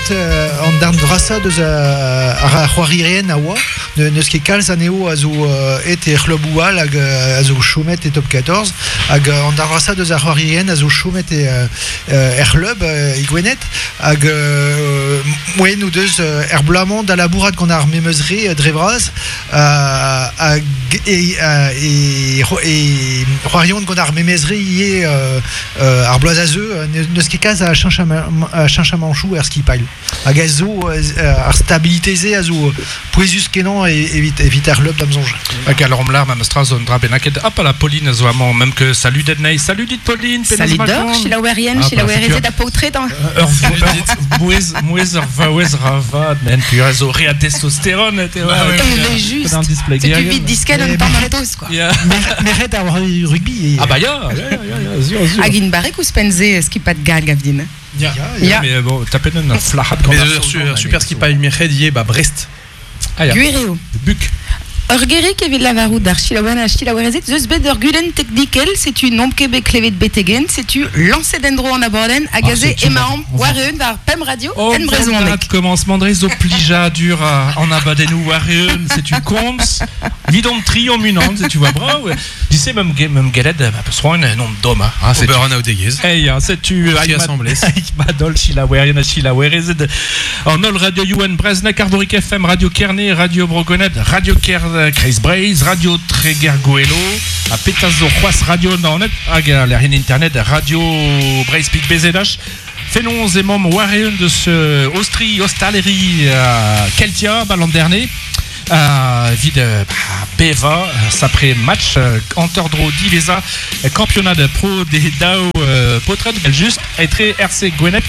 an darn drasa deus a c'hoarierien a oa, neus ket kalz aneo a zo et e c'hloboual hag a zo chomet e top 14, hag an darn drasa deus a c'hoarierien a zo chomet e c'hlub e gwenet, hag moen ou deus blamant da labourat gant ar memeuzre drevraz, hag e c'hoarion gant ar memeuzre ie ar bloaz a zeu, neus ket kaz a chanchamanchou er skipail. Hag a zo ar stabiliteze a zo poezus kenan evit ar club d'amzonj. Hag al romlar ma mestra zo dra benaket hop à la Pauline zo amant même que salut Dednei, salut dit Pauline, salut d'or, chez la Werien, chez la Werien da poutre dans. Mouez vawez rava nen puis zo rea testostérone tu vois. Mais juste. C'est tu vite disquel en temps matos quoi. Meret a rugby. Ah bah ya. Agin barek ou spenze ski pas de gag avdin. Ja, mais bon, t'as peine un flahat quand même. Super ski pas une mérite hier, bah Brest. Ah ya. Guerrero. Buc. Orgeric evit lavarou d'archilawana achtilawarezet zeus bet ur gulen technikel setu nomp kebek levet betegen setu lancé d'endro en aborden agazé et maam wareun var pem radio en brezonek. Commencement de réseau plija dur en abadenou wareun setu komz vidon tri en munant tu vois bra disais même galed soin nom d'homme hein c'est beurre naudegez hey setu assemblée badol chilawarien chilawarezet en ol radio UN Breznek Arvoric FM radio Kerné radio Brogonet radio Chris Braze, Radio Tregergoelo, à Pétazo Roas Radio Naonet, à la reine internet Radio Braze Pic BZH. Fénon et mom Wareun de ce Austrie, Ostaleri, Keltia, l'an dernier. Vide Beva, après match Anterdro Divesa, championnat de pro des DAO Potred, juste être RC Gwenet,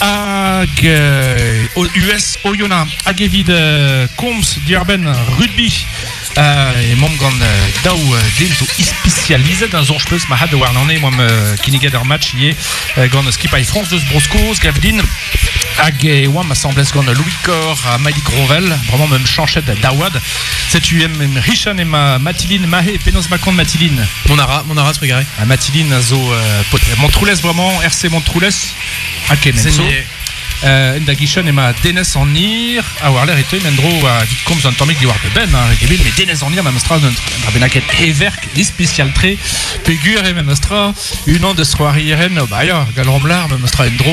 US Oyonnax, Agevid Combs, Durban Rugby. Et mon grand DAO dento spécialisé dans un jeu ma had war nané moi kiniga der match hier grand ski by France de Broscos Gavdin ag wa ma semblait grand Louis Cor à Malik Rovel vraiment même chanchette d'Awad c'est UM Richan et ma Matiline Mahé Pénos Macon Matiline mon ara se regarder à Matiline zo Montroulès vraiment RC Montroulès à Kemenso Ndagishon et ma Denes en Nir à Warler et toi Mendro à vite comme un tomic du Warp Ben mais Denes en Nir même Astra d'un Benaket Everk des spécial très Pégur et même Astra une an de soirée Irène bah ya Galromlar même Astra Endro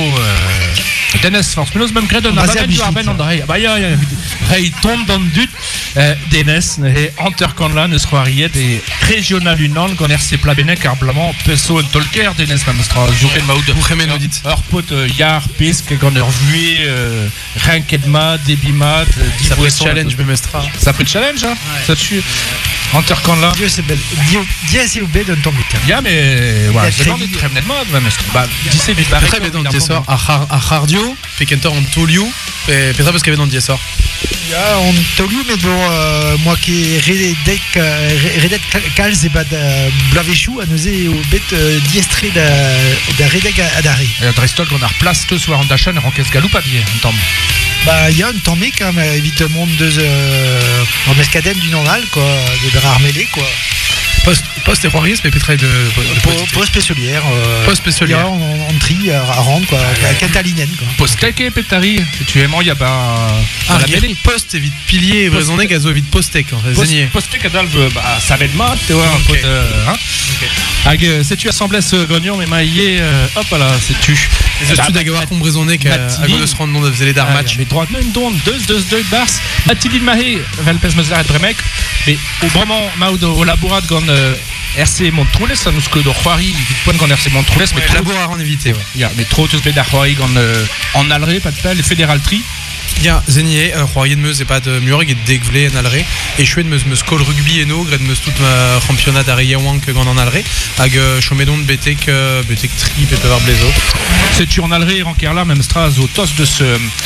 Denes force menos même Gredon à du Arben André bah ya il tombe dans le dut Denes et Anterconla ne soirée des régional Unan qu'on RC Plabenek Arblamant Pesso et Tolker Denes même Astra Jouer Maoud Bouchemen audit hors pote Yar Pisque qu'on vu Rankedma, Debimat, ça pris challenge Bemestra. Ça pris challenge hein. Ça tue. Antercanla. Dieu c'est belle. Dieu c'est au bed d'un temps week-end. Ya mais voilà, c'est dans très nettement Bemestra. Bah disais vite barré. Très bien dans Diesor à Hardio, Pekentor en Toliu, Petra parce qu'il y avait dans Diesor. Ya en Toliu mais bon moi qui Redet Calz et bad Blavechou à nous au bet diestré da Redek à Daré. Et Drestol qu'on a replace ce soir en Dachan et Ranques Galoup à bien un temps. Bah il y a un temps mais quand même évidemment en escadème du normal quoi de rarmélé quoi. Post et Roirier mais peut-être de post spécialière post spécialière en tri à rendre quoi catalinenne quoi. Post quelques pétari tu es il y a pas la mêlée post évite pilier et Brezonek à zo évite postek en fait postek à dalve bah ça va de mat tu vois un peu hein ag c'est tu assemblée ce gagnon mais maillé hop là c'est tu c'est d'avoir comme Brezonek à de se rendre nom de faisait les dar match mais droite une donne 2 bars Mathilde Mahé Valpes Mezlar et Bremek mais au vraiment Maudo au laborat gon RC Montroulès ça nous que de Roiri vite point gon RC Montroulès mais laborat en éviter ouais mais trop tout de Roiri gon en Alré pas de pelle fédéral tri. Ja, Zenier, Royer de Meuse et pas de Murg et de Degvlé en Alré. Et je suis de Meuse Col Rugby et no, Gred Meuse tout ma championnat d'Arrière Wank gant en Alré. Ag Chomédon de Betek Tri, Pétavar Blaiseau. C'est tu en Alré, Rankerla, même Stras au toast de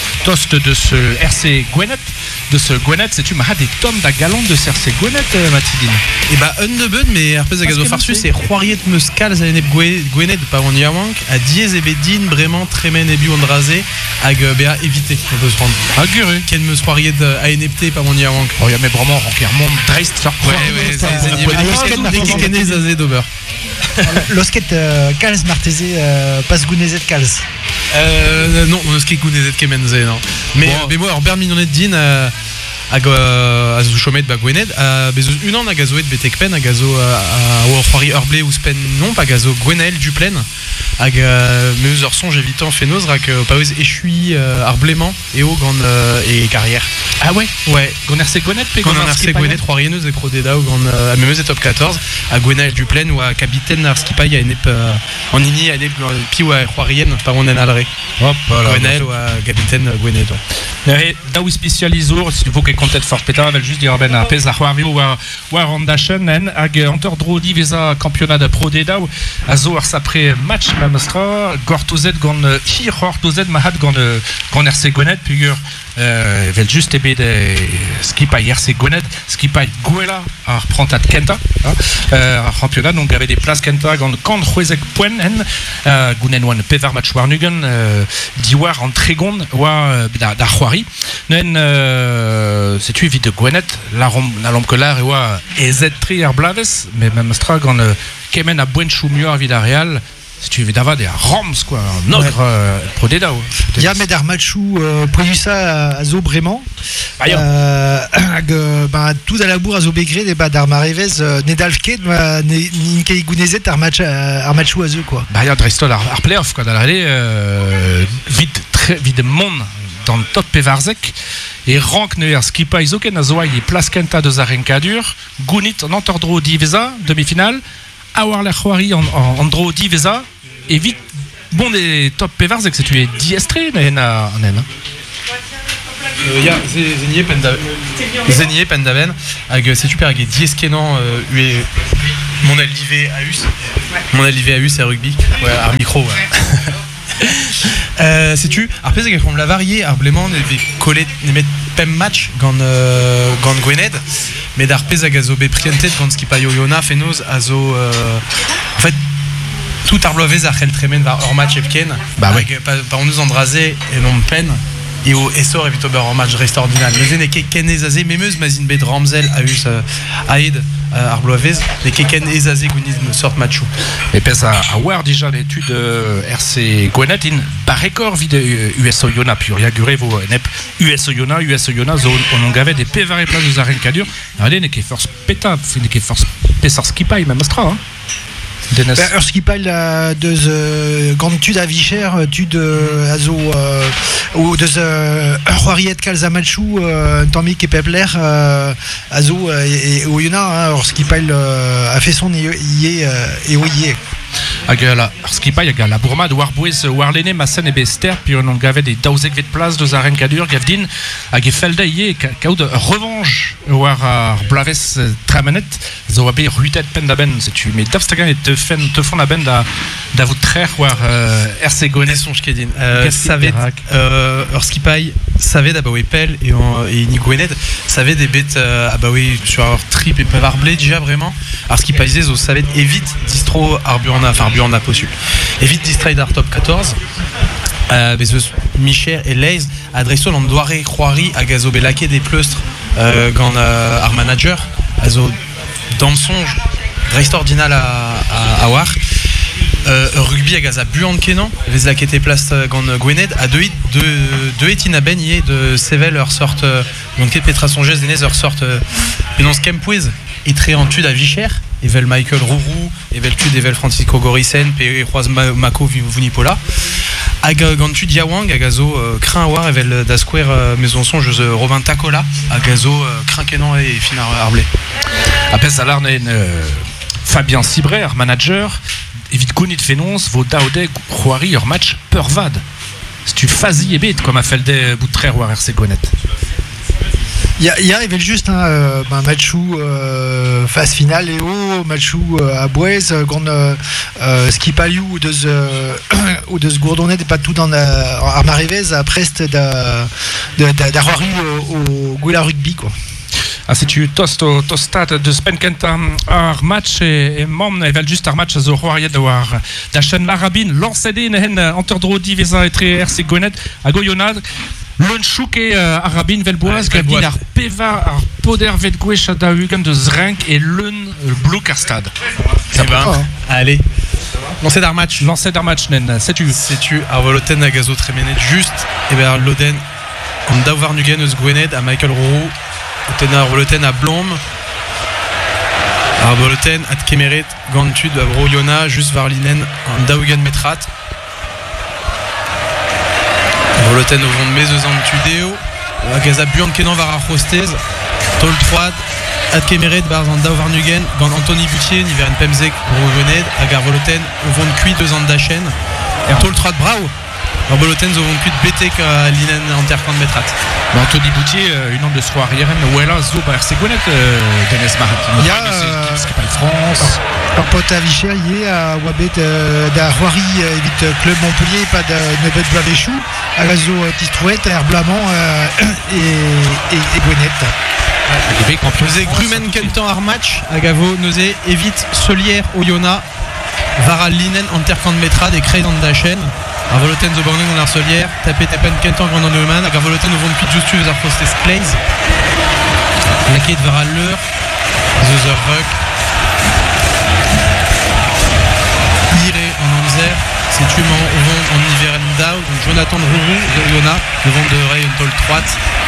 ce RC Gwenet. De ce Gwenet, c'est tu m'as des tomes da galant de ce RC Gwenet, Mathilde. Et bah, un de bun, mais Herpès Agazo Farsu, c'est Royer de Meuse Cal, Zanep Gwenet, de Pavon Yawank, à Diez et Bedin, Bremen, Tremen et Buandrazé, Ag Béa éviter, on peut se rendre. Aguré. Quel me soirée à NFT par mon Yawank. Oh, y'a mais vraiment Rankermont, Dreist, sur quoi. Ouais, c'est des Kékenés Zazé d'Ober. Losket Calz Martezé Pasgounezet Calz. Non, on a ski Gounezet Kemenze, non. Mais moi, alors Bermignonet Din, à Zouchomet de Gwened, bezo une an à gazoet Betekpen, à gazo à Warfari Herblé ou Spen, non, pas gazo Gwenaël Duplen, à mes orsons, j'évitant Fénoz, rak Paouz Échui, Arblément, et au Grand et Carrière. Ah ouais? Ouais. Gonerse Gwenet, Gonerse Gwenet, Roirieneuse et Prodeda, ou Grand, à Memeuse et Top 14, à Gwenaël Duplen, ou à Capitaine Arskipaï, à Enep, en Ini, à Enep, puis ou à Roirienne, par on en alré. Hop, voilà. Gwenaël ou à Capitaine Gwenet. Daoui spécialisour, si vous pouvez compter fort pétard, elle juste dire ben à pez à Huawei ou à Randachen, ag anterdro divisa championnat de Pro Deda, à zo après match mamestra, gortozet gon hir gortozet mahad gon RC Gonet, puis vel juste ebe de skipa RC Gonet, skipa Guela à reprendre à Kenta, championnat donc avait des places Kenta gon kan Huezek Poen, Gunen wan pevar match warnugen, diwar en Trégon ou da Huari, nen c'est vite de Gwenet, la lombe que l'art et Z3 Herblaves, mais même Strag en Kemen à Buenchumio à Villarreal, si tu veux d'avoir des Roms quoi, nogre pro Deda. Il y a Medar Machou pour ça à Zo Brément. Tout à la bourre à Zo Bégré des d'Armarevez Nedalke Ninkei Gounezet Armachou à Zo quoi. Bah il y a Dristol à playoff quoi dans l'allée vite très vite monde dans le top Pevarzek et rank neuer skipa isoken azoa il place Kenta de Zarenkadur Gunit en entordro divisa demi-finale Awar la Huari en dro divisa et vite bon des top Pevarzek c'est tu es diestré en en ya Zenier Pendaven avec c'est super avec dieskenan mon alivé à US et rugby ouais à micro ouais. Sais-tu après c'est qu'on l'a varié arblément des collés des mettre pem match gant Gwened mais d'arpez à gazo bepriente gant skipayo Yona Fénoz azo en fait tout arblovez à Khel Tremen va hors match Epken bah ouais pas on nous andrazé et non peine et au essor et vite en match reste ordinal mais n'est qu'en ezazé memeuse mazine bed Ramzel a eu Aïd Arblovez les qu'en ezazé gounisme sort matchou et pèse à voir déjà l'étude RC Gwenet in barécor vide USO Yona puis riaguré vos nep USO Yona zone on avait des pévaré places de Zarenkadur allez n'est qu'est force péta n'est qu'est force pessar skipaï même astra hein. Ce parle de grande tude à Vicher, tude azo ou de Roiriet Calzamachou, Tommy et Pepler, azo et Oyuna, alors ce qui parle a fait son et Oye. Agala, skipa yaga la bourma de Warbouez Warlene Massen et Bester puis on gavait des dauzek vet place de Zarenkadur Gavdin ag felde ye kao de revanche war Blaves Tramenet zoabe rutet pendaben c'est tu mais davstagan et te font la bande da vous traire war RC Gonet son chkedin savait skipai savait d'abawé pel et ni Gwenet savait des bêtes abawe sur leur trip et peuvent arblé déjà vraiment skipaisé zo savait évite distro Arbuana possible. Évite distrait d'art top 14. Michel et Leis adressons l'Andoiré Croiri à Gazo Belaké des Plustres gant Art Manager Azo dans le songe reste ordinal à War rugby à Gaza Buan Kenan les la qui était place gant Gwened à deux Etina Beignet de Sevel leur sorte donc Petra Songeuse des leur sorte une once Kempouez et très en tude à Vicher Evel Michael Rourou, Evel Tud, Evel Francisco Gorisen, P. Roise Mako Vunipola. Aga Gantu Diawang, Agazo Crin Awar, Evel Dasquare Maison Songe, Robin Tacola, Agazo Crin Kenan et Finar Arblé. Après ça, là, on a Fabien Cibrer, manager, évite Gounit Fénonce, vos Daoudé, Huari, leur match Pervad. Si tu fazi et bête, comme a fait le Boutrer ou RC Gonet. Il y a juste un matchou phase finale et au matchou à Boez grand skipaliou ou de gourdonnet et pas tout dans Armarevez à Prest d'Arroiri au Goula Rugby quoi. Ah, si tu tostat de Spenkenta ar match et mom evel juste ar match zo Roiriet war da chen la rabine lancedin hen anterdro divisa et très RC Gonet a Goyonad Lunchuk et Arabin Velboaz, Gabin ar Peva ar Poder Vedgouech à Dahugan de Zrenk et Lun Blue Karstad. Ça va. Allez. Lancé d'un match. Lancé d'un match, Nen. Sais-tu Arvoloten à Gazo Tremenet juste. Et bien Loden. En Dauvarnugen eus Gwened à Michael Rourou. Arvoloten à Blom. Arvoloten à Kemeret. Gantud à Broyona. Juste Varlinen en Daugen Metrat. Arvoloten au vent de Mezezan Tudeo. À Gaza Buan Kenan Varachostez. Tol 3. Ad Kemeret Barzan Dauvarnugen. Gant Anthony Butier. Niveren Pemzek. Broyoned. À Arvoloten au vent de Cuit. 2 ans d'Achen. Tol 3 de Brau. Arvoloten au vent de Cuit. Betek à Linen Intercant Metrat. Anthony Boutier, une an de soir hier, ou elle a zo par Segounet, Denis Marat. Il y a France. Un pote à Vichel, il y a Wabet d'Arroiri, évite Club Montpellier, pas de Nebet Blavéchou, à Gazo Tistrouette, Air Blamant et Gwenet. Nosé Grumen Kentan Armatch, à Gavo, Nosé évite Solière, Oyona, Varal Linen, Intercant Metrad et Crédan Dachen. Arvoloten zo bornen on Arsolière, tapé Tepen Kentan Grand Neumann, Arvoloten au vent de Justus Arfostes Clays, Laquet de Varalleur, Zozer Ruck, Iré en Anzer, c'est Tuman au vent en Niverendau, donc Jonathan Rourou, Yona, le vent de Ray Untol 3.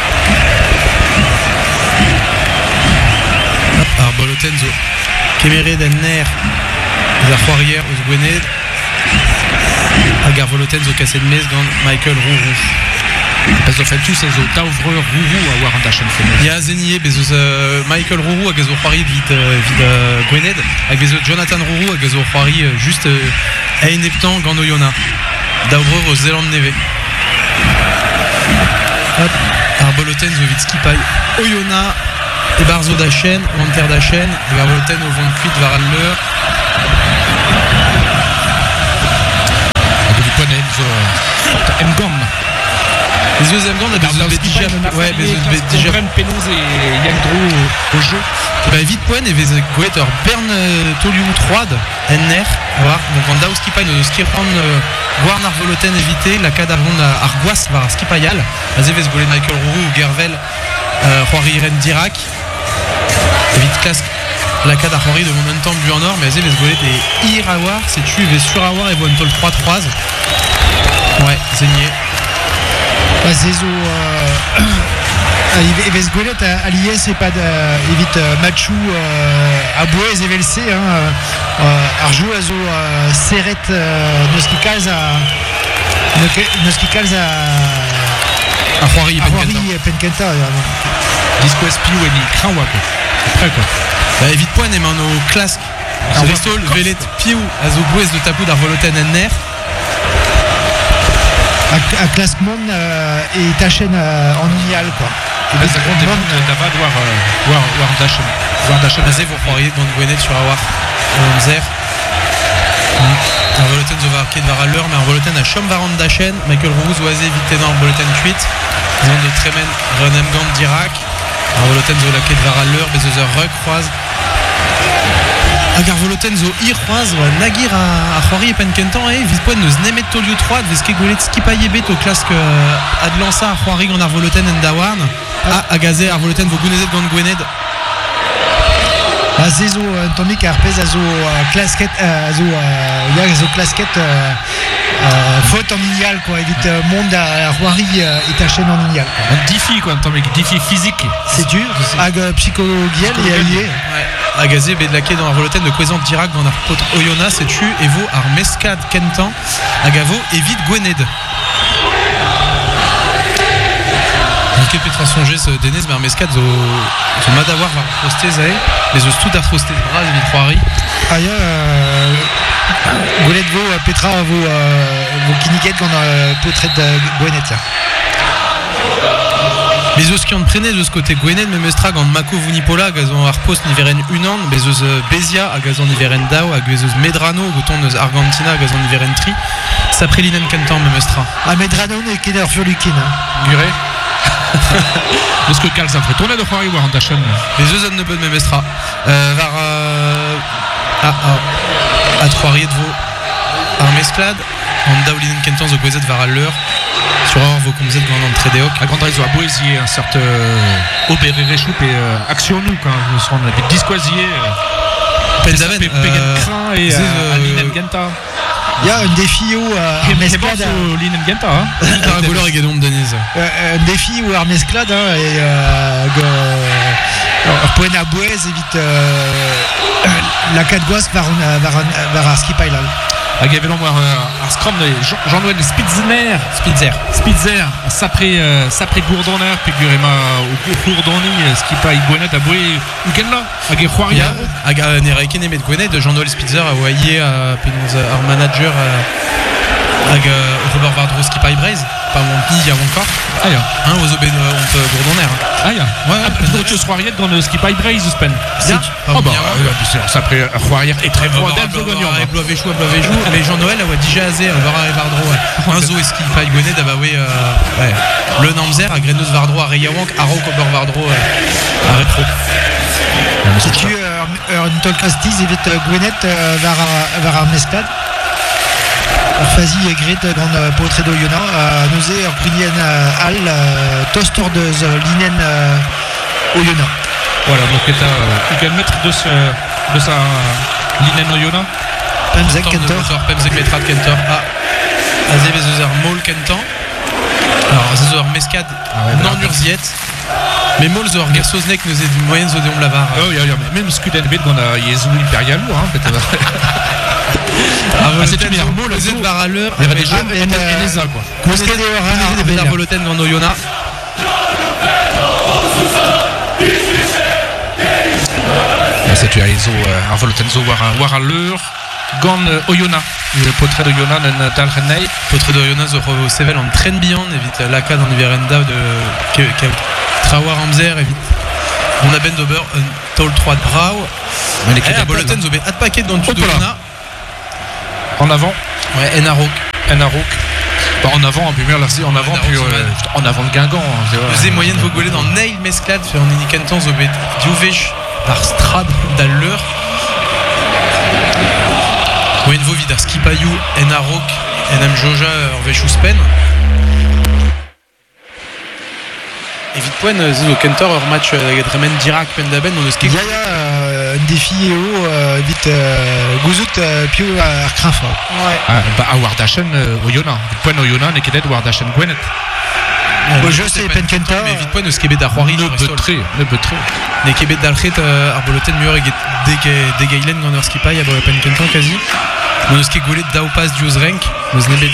Arvoloten zo Kemeret d'Enner, Zarfoirière aux Gwened. Agar Voloten zo cassé de mes gant Michael Rourou. Parce que fait tous ces autres Dauvreur Rourou à voir un Dachen Fémé. Il y a Zenier, Michael Rourou à Gazo Roiri vide Gwened, à Gazo Jonathan Rourou à Gazo Roiri juste à Eneptan gant Oyona. Dauvreur aux Zélande Neve. Arboloten zo vide Skipai Oyona et Barzo Dachen, Lanter Dachen, et Arboloten au vent de cuite Varalleur. Mgam. Les deux Mgam, on a des déjà. Ouais, déjà. Pénouse et Yandro au jeu. Bah, vite point, et les Goetter Bern Toliou 3 Enner. Voilà. Donc en Daou Skipai, nous skipant Guarn Arvoloten évité, la Cadavon Arguas var Skipayal. Azeves Golé Michael Rourou ou Gervel, Roiri Irène Dirac. Vite classe. La Cadavon de mon temps bu en or, mais Azeves Golé et Irawar, c'est tu, et sur Awar et Vontol 3-3. Ouais, Zenier. Zézo Eves Golet à l'IS c'est pas évite Machou à Bouez et VLC Arjou Azo Serret Noskikaz à Roiri et Penkenta Disco SP ou Eni Cranwa quoi. Après quoi. Bah évite point et maintenant Clask Restol Velet Piou Azo Bouez de Tapou d'Arvoloten Enner. À Classmon et Tachen en Nial quoi. Et ben ça compte des d'abord voir Dachen. Azé vous croiriez dans Gwenet sur Awar. Anzer. Arvoloten zo varquet de Varalleur, mais Arvoloten a Chom Varand Dachen, Michael Roux oisé vite Arvoloten cuite. Zone de Tremen Renem Gand d'Irak. Arvoloten zo laquet de Varalleur, Bezozer Ruck croise. Agar Voloten zo ir croise Nagir à Roiri et Penkentan et Vispoen nous nemet Tolio 3 de Veskegolet Skipaye bet au classe Adlansa à Roiri en Arvoloten and Dawarn à Agazé Arvoloten vo Gounezet gant Gwened. Azezo Antonik Arpez Azo Clasquette Azo Clasquette faute en Inial quoi, évite monde à Roiri et ta chaîne en Inial. Un défi quoi, un défi physique. C'est dur. Ag psychologiel et allié. Agazé Bedlaké dans Arvoloten de Quaisant Dirac dans Arpot Oyona, c'est tu Evo Armescad Kentan Agavo et vite Gwened. Donc Petra songer ce Denis mais Armescad zo Madawar va poster zaé les zo stout arfosté bras et vite Roiri. Aya Gwened vo Petra vo kiniket gant potret de Gwened ça. Les os qui ont prené de ce côté Gwened mais mestra gant Mako Vunipola gazon Arpost niveren unan mais os Bezia à gazon niveren Dao à gazon Medrano goton nos Argentina gazon niveren Tri ça prélinen Kentan mais mestra. Ah Medrano n'est qu'un Furlukin. Guré. Est-ce que Carl s'entraîne tourné de Roiri ou Dachen? Les deux zones de bonne mais mestra. Var à Roiri de Vaux Armesclad en Daolinen Kentan zo Gwezet Varalleur Sur vos comzet gant an tredeok. A gant zo a boezier un certain obere choup et action nous quand nous serons avec disquasier. Pendaven Pegan Crin et Linen Genta. Il y a un défi où Armesclad Linen Genta hein. Un goleur et Guédon Denise. un défi où Armesclad et point à Bouez évite la 4 gouas vers Arski Pailal. A gavelon war ar scrum de Jean-Noël Spitzer sapre gourdonner puis gurema au gourdoni skipa igouanet a boe ukenla hag e c'hoaria hag ne ra ken emet gwenet de Jean-Noël Spitzer a oaie penz ar manager hag Robert Vardro skipa ibreiz pas mon petit a encore aya hein aux obé on peut gourdonner aya ouais tu c'hoaria dans le skipa ibreiz uspen bien oh bah sapre c'hoaria est très bon et Bloavechou mais Jean-Noël a déjà azé Vardro un zo skipa igouanet a ouais le Namzer a Grenos Vardro a Reyawank a Robert Vardro a repro si tu un tolkastiz évite Gwenet vers Armesclad Fazi et Gret dans Potredo Yona Nosé Orpinien Al Tostor de Linen Oyona. Voilà donc est à maître de sa Linen Oyona. Pemzek Kentor. Pemzek Metrad Kentor a Azebezer Mol Kentan. Alors Azebezer Mescad non Urziet. Mais Mol Zor Gersoznek nous est moyenne Zodéon Blavar. Oh yeah, mais même Scuden Bet dans la Yezu Imperial hein peut-être. C'est une hermo le Z var à l'heure il y avait des jeunes Eneza quoi. Vous la Voloten dans Oyona. C'est tu as Ezo un Volotenzo war à l'heure Gant Oyona le portrait de Oyona dans Dalrenei portrait de Oyona zo Sevel en train bien évite la cas dans l'Iverenda de Trawar Amzer évite on a Ben Dober Tol 3 de Brau mais l'équipe de Voloten zo at paquet dans Oyona en avant ouais Enarok bah, en avant puis en avant puis en avant le Guingamp c'est moyenne vous goler dans Nail Mesclad fait en inikentan zo bet Diouvech par Strad d'Alleur moyenne vous vidar Skipayou Enarok Enam Joja Orvechuspen et vite point Zizo Kentor hors match Dremen Dirac Pendaben on ski il y a un défi vite Gouzout Pio Arcrinfa ouais bah à Wardashen Oyona vite point Oyona n'est qu'être Wardashen Gwenet je sais Penkenta mais vite point de skebet d'Arroiri ne betré n'est qu'ebet d'Alchet Arboloten Muir et Degailen dans leur skipa il y a Penkenta quasi on ski goulé d'Aupas Diosrenk nous nebet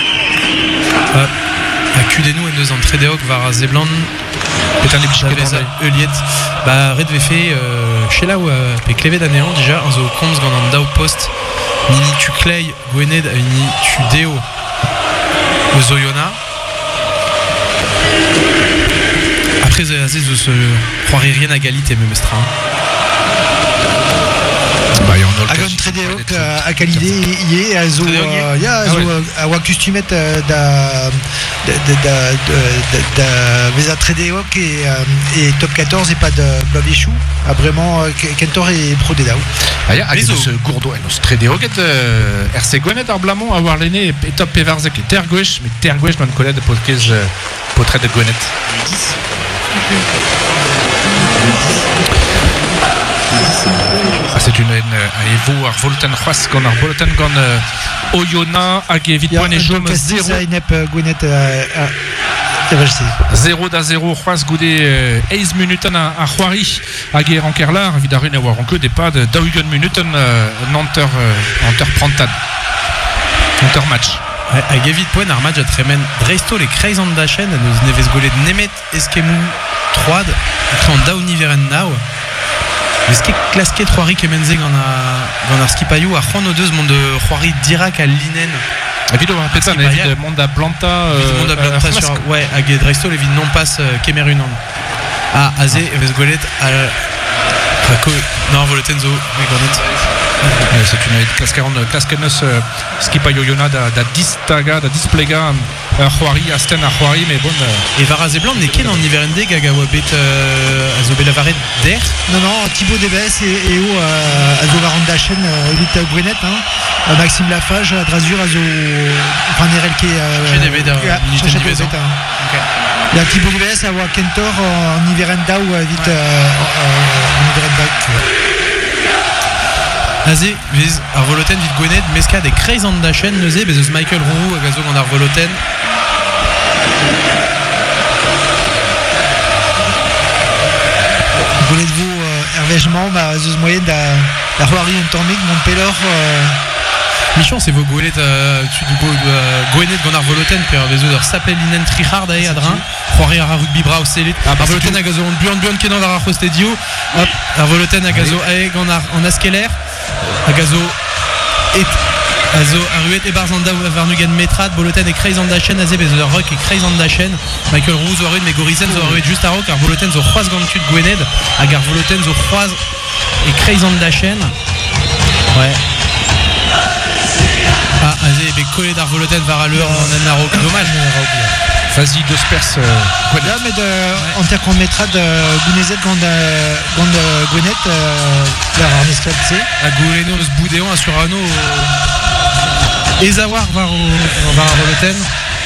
à Cudenou et deux entrées de Hoc var Zebland et un épichiquet dans Euliet bah Red fait chez là où pe clevé d'anéant déjà en zo coms gant Dao Post Nini tu Clay Gwened Nini tu Deo Zoyona après Azé de se croirait rien à Galite même Mestra bah Agon Tredeok a Calidé y a zo a Wakustumet da Vesa Tredeok et Top 14 et pas de Bloavechou a vraiment Kentor et Pro Dedao ah ya avec ce gourdo nos Tredeok et RC Gwenet ar Blamont avoir l'aîné et Top Pevarzek et Terre Gauche mais Terre Gauche non collègue de podcast portrait de Gwenet c'est une Evo ar Volten Roas gant ar Volten gant Oyona hag evit point e jom 0 0 Roas goude 11 minuten a c'hoari hag e rankerlar vid ar un a war an ket e pad daougen minuten nanter prantad nanter match hag evit point ar match a tremen dreistol e kreiz an da chen neus nevez golet nemet eskemou 3 après en daouni veren nao mais ce qui est clasqué Troari Kemenze gant ar skipayou a c'hoant o deus mont de Troari Dirac à Linen évidemment peut-être évidemment Monda Blanta sur ouais hag e dreistol evit non passe Kemerunan a Azé evez golet a non Volotenzo mais gonet C'est une casquenos skipa yoyona da distaga da displega Juari Asten a Juari mais bon et Varazé Blanc n'est qu'en Niverende Gagawa bet Azobela Varet der. Non, Thibaut Debès et où Azovaran Dachen Elite Brunet Maxime Lafage Drazur Azo enfin Nerelke il y a Thibaut Debès à Kentor en Niverenda ou vite Niverenda. Azé, viz Arvoloten vite Gwened, Meska des Kreis en Dachen, Nezé, bezos Michael Roux, Agazo en Arvoloten. Gwened-vous hervègement, zeus moyenne la Roari en Tormic, Montpelor. Michon, c'est vos Gwened, Gwened en Arvoloten, puis bezos s'appelle Linen Trihard à Adrin, Roari à Rugby Brau Selit, Arvoloten Agazo en Buan Kenan Vara Rostedio, hop, Arvoloten Agazo Aeg en Askeler. Agazo et Azo Aruet et Barzanda Varnugan Metrat Boloten et Kreis Andachen Azé Bezer Rock et Kreis Andachen Michael Roux Zoruet mais Gorisen Zoruet juste à Rock car Boloten zo Croise Gantud Gwened Agar Boloten zo Croise et Kreis Andachen ouais Azé et collé d'Arvoloten Varaleur en Anaro dommage vas-y de Spers Là mais en terre qu'on mettra de Gounezet Gand Gwenet la Arnesclad C à Gouleno le Boudéon à Surano Ezawar va à Roloten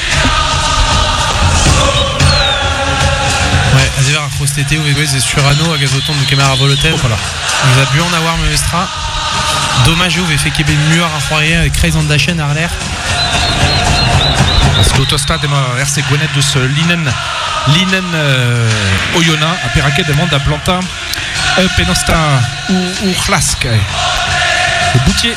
ouais Azever à Crostété ou Egoïs et Surano à Gazoton de Kemar à Roloten voilà il va bu en avoir Mestra dommage où il fait qu'il y ait mieux à Royer avec Kreis en Dachen à l'air parce que l'autostade est RC Gwenet de ce Linen Oyona à Peraquet demande à Blanta Penosta ou Chlask le Boutier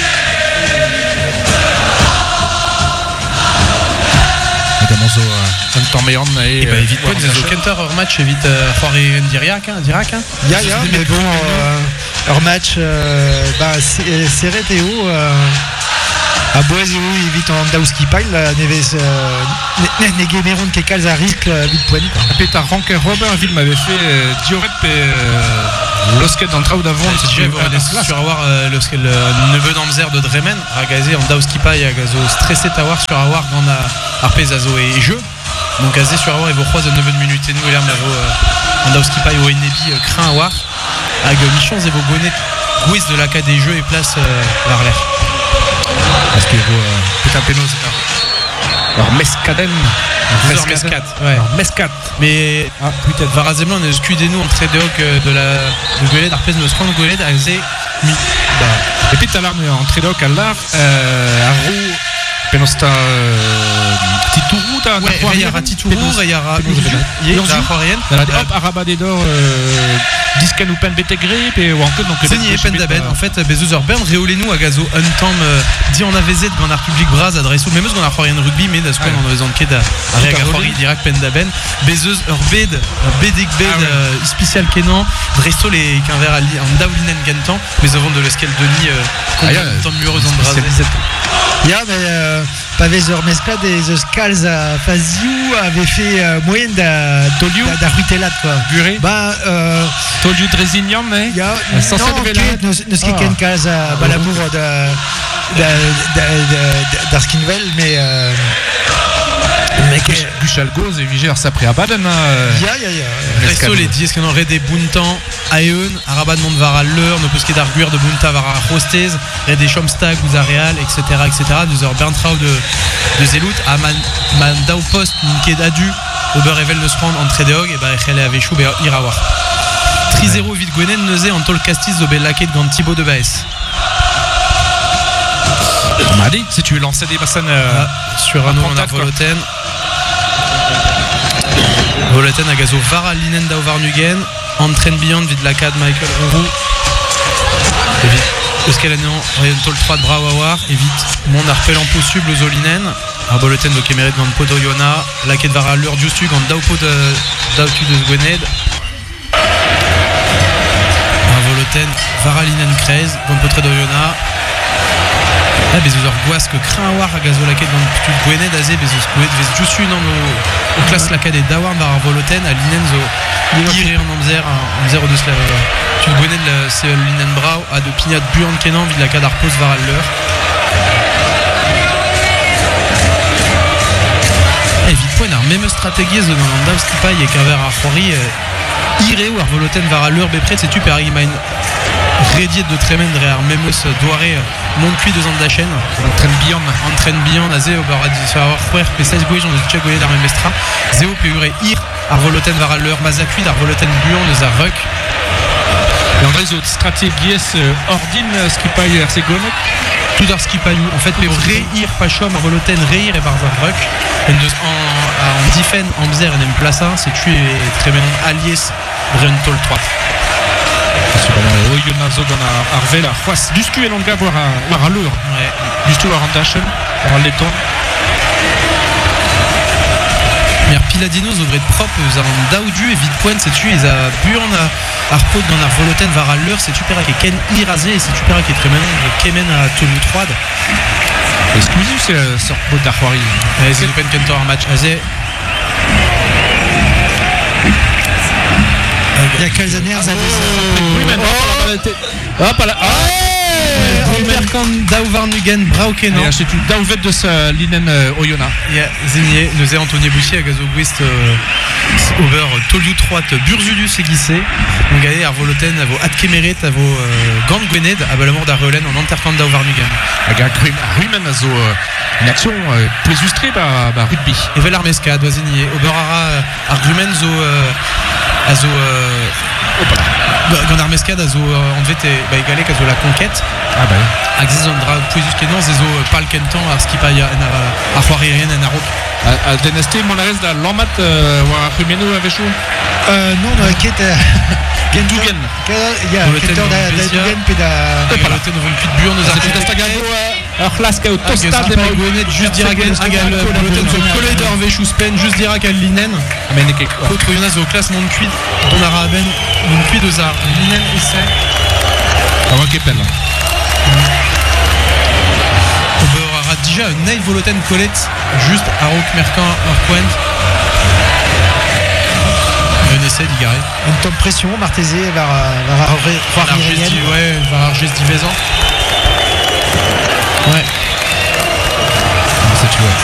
Gamonzo un temps meilleur et bah évite Zezo Kenter hors match évite Rory Dirac ya mais bon hors match serré Théo à Boiseo évite en Daouski Pile Neves Negemeron Kekals à risque vite poignet Peter Ranker Robin Ville m'avait fait Dioret et Losket dans le trou d'avant c'est déjà sur avoir le neveu d'Amzer de Dremen à gazé en Daouski Pile à gazo stressé Tawar sur avoir dans Arpezazo et jeu donc gazé sur avoir et vos croises à 9 minutes et nous l'air en Daouski Pile au Enebi craint avoir avec Michon et vos gonnet Gouis de la cas des jeux et place vers l'air parce que putain Pénos alors Mescaden Mescat ouais Mescat mais peut-être Varazemlan on est excusez-nous en trade de Goled Arpez nos strong Goled à Zé et puis t'as l'arme en trade à l'art à Roux Penosta Titourou t'as ouais il y aura Titourou il y aura hop Arabadedor Discan ou Pen Betegri et ou encore donc c'est nié Pen d'Aben en fait Bezuzer Bern Réolénou à Gazo Untam dit en AVZ dans la République Braz adresse même dans la Royan Rugby mais d'asco en raison de Ked à Réagafori direct Pen d'Aben Bezuz Urbed Bedik Bed spécial Kenan Dresso les qu'un verre en Daulinen Gantan mais avant de l'escale Denis tant mieux en Braz ya mais Pavezer Mesclad et The Scals à Faziou avait fait moyenne d'Arruitelat quoi Guré Toliu de Résignan mais sans cette vela ne ski ken Kals à Balamour d'Arskinvel mais Guchal Goz et Vigère s'après à Baden Resto les 10 qu'on aurait des Buntan Aeun Arabat de Montvaral Leur ne peut ce qui est d'arguer de Bunta Vara Rostez il y a des Chomstag ou Areal etc des heures Berntrau de Zelout à Mandao Post Ninked Adu Oberrevel de Sprand en Tredehog et bah Khele Avechou et Irawar 3-0 vite Gwenen Nezé en Tol Castis de Bellaquet de Thibaut de Baes on m'a dit si tu lançais des bassins sur un on a Voloten Voloten à Gazo Vara Linen d'Auvarnugen entraîne Beyond vide la CAD Michael Roux Euskalanon Tol 3 de Brawawar et vite mon arpel en possible Zolinen à Voloten de Kemerit dans Podoyona la quête Vara Leur Justug en Daupo d'Autu de Gwened à Voloten Vara Linen Krez dans Podoyona bezos guas que craint war a gazo laket dans tu gwenet azé bezos gwenet vez justu non au classe laket et dawarn var voloten a linen zo ire en amzer o deus la tu gwenet c'est linen brau a de pignat buan kenan vid la kadar pos var al leur vite point ar même stratégie de dans l'andav skipa et kaver ar c'hoari ire ou ar voloten var al leur bepret c'est tu per agimain Rediet de Tremen derrière Memos Douaré Montcuit de Zandachen entraîne Bihan Azé au Baradis avoir frère Pessais Goué Jean de Tchagoye d'Armé Mestra Zéo Péuré Ir Arvoloten Varaleur Mazakui d'Arvoloten Buon de Zarruck et en réseau de stratégies Ordine Skipaï RC Gonek tout d'ar Skipaï en fait Péuré Ir Pachom Arvoloten Reir et Barzarruck en Difen Amzer et Nemplaça c'est tué Tremen Aliès Brentol 3 Oyona Zogan a Arvela Juas Dustu et Longa voir à l'heure Dustu à Randachen par les temps mais Piladino zovret propre un Daudu et vite pointe c'est tu ils a Burn Arpod dans la Voloten var à l'heure c'est super avec Ken Irasé et c'est super avec très maintenant Kemen à Toulouse 3 exclusif c'est sort de d'Arwari c'est Open Kentor match Azé il y a Calzaner hop là Merkant Dauvarnugen Braukenan c'est une Dauvet de ce Linen Oyona Zénier nous est Anthony Bouchier à Gazoguist over Toliu 3 Burzulus et Guissé on gagne à Voloten à vos Adkemerit à vos Gand Gwened à Balamor d'Arrelen en Intercant Dauvarnugen à Rumen à zo une action plus illustrée par rugby et Velar Mesca doit Zénier Oberara Argumen zo Azo Gandar Mescade Azo en fait égalé qu'Azo la conquête Axisandra Pouisus Kenan Zezo Pal Kentan Arskipa a Juaririenne et Narok a Denesté Monares da Lammat ou Rumeno avec chaud non qui est Dugan il y a Kentor da Dugan puis da Voloten au Vulpit Buon nos articles Laska au Tostal des Magonet juste direct Agal Voloten au Collider Vechuspen juste direct à Linen amène quelque autre Jonas au classement de cuit on a Raben une cuit de Zar Linen essai avant Kepel on aura déjà un Ney Voloten Colette juste à Rock Mercant hors point un essai d'Igaré une temps de pression Martézé vers Argès Divezan ouais ça tu vois